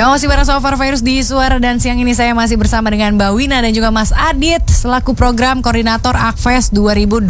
Kamu masih bareng Sofar Virus di Suara, dan siang ini saya masih bersama dengan Mbak Wina dan juga Mas Adit selaku program koordinator Akfest 2026.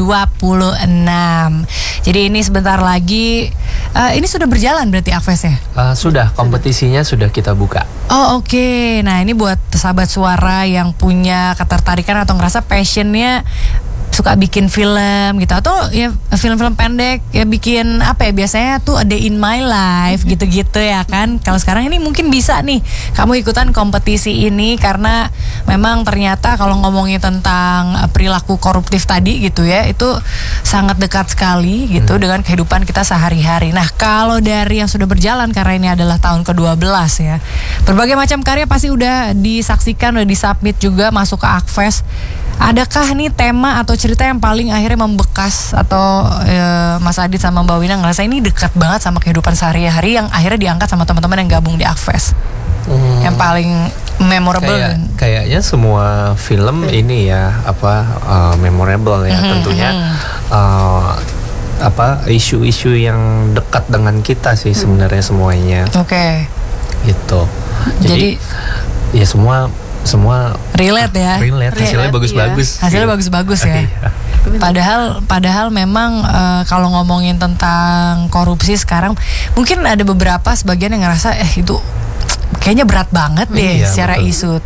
Jadi ini sebentar lagi, ini sudah berjalan berarti Akfest ya? Sudah, kompetisinya sudah kita buka. Oh oke. Nah ini buat sahabat suara yang punya ketertarikan atau ngerasa passionnya suka bikin film gitu, atau ya film-film pendek, ya bikin apa ya, biasanya tuh A Day in My Life gitu-gitu ya kan. Kalau sekarang ini mungkin bisa nih kamu ikutan kompetisi ini, karena memang ternyata kalau ngomongin tentang perilaku koruptif tadi gitu ya, itu sangat dekat sekali gitu dengan kehidupan kita sehari-hari. Nah kalau dari yang sudah berjalan, karena ini adalah tahun ke-12 ya, berbagai macam karya pasti udah disaksikan, udah disubmit juga masuk ke Akfest. Adakah nih tema atau cerita yang paling akhirnya membekas, atau Mas Adit sama Mbak Wina ngerasa ini dekat banget sama kehidupan sehari-hari yang akhirnya diangkat sama teman-teman yang gabung di Akfest? Yang paling memorable? Kayaknya semua film ini ya memorable ya, tentunya isu-isu yang dekat dengan kita sih sebenarnya semuanya. Oke. Gitu. Jadi ya semua relate ya. Relate, hasilnya bagus-bagus. Hasilnya bagus-bagus ya. Padahal memang kalau ngomongin tentang korupsi sekarang, mungkin ada beberapa sebagian yang ngerasa itu kayaknya berat banget deh secara betul. isu.